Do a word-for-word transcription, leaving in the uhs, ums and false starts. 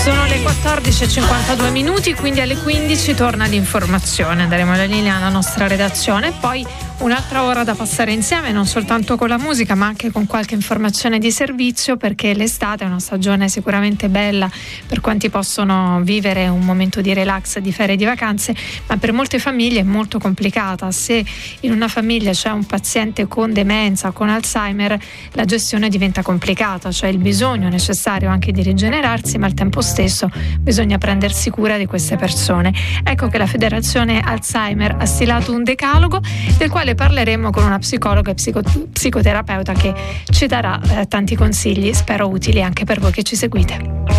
Sono le quattordici e cinquantadue minuti, quindi alle quindici torna l'informazione. Daremo la linea alla nostra redazione e poi un'altra ora da passare insieme, non soltanto con la musica ma anche con qualche informazione di servizio, perché l'estate è una stagione sicuramente bella per quanti possono vivere un momento di relax, di ferie, di vacanze, ma per molte famiglie è molto complicata. Se in una famiglia c'è un paziente con demenza, con Alzheimer, la gestione diventa complicata, cioè il bisogno necessario anche di rigenerarsi, ma al tempo stesso bisogna prendersi cura di queste persone. Ecco che la Federazione Alzheimer ha stilato un decalogo del quale parleremo con una psicologa e psico- psicoterapeuta che ci darà eh, tanti consigli, spero utili anche per voi che ci seguite.